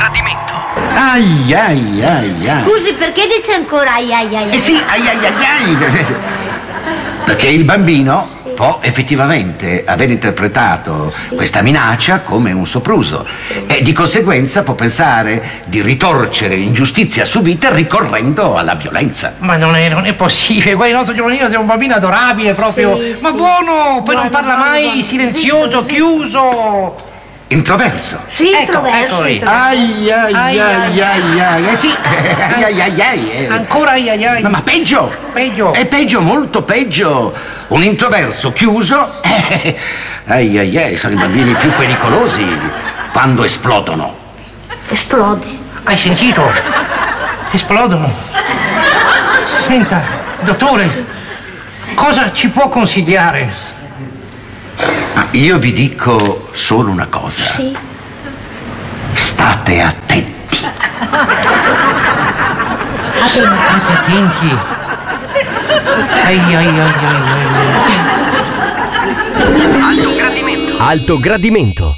gradimento. Ai ai ai ai. Scusi, perché dice ancora ai ai ai ai? Sì, ai ai ai ai. Perché il bambino può effettivamente aver interpretato questa minaccia come un sopruso e di conseguenza può pensare di ritorcere l'ingiustizia subita ricorrendo alla violenza. Ma non è possibile, guarda, il nostro Giovannino è un bambino adorabile proprio. Sì, Ma sì. buono, poi non parla mai, buono. silenzioso, Zitto, chiuso. Introverso. Sì, introverso. ecco lì. Ai ai ai ai ai. Sì, ai ai ai. Ancora ai ai ai. Ma peggio. Peggio. È peggio, molto peggio. Un introverso chiuso. Ai ai ai, sono i bambini più pericolosi quando esplodono. Esplode. Hai sentito? Esplodono. Senta, dottore, cosa ci può consigliare? Ma io vi dico solo una cosa. Sì. State attenti. State attenti. Ai ai ai ai ai. Alto gradimento. Alto gradimento.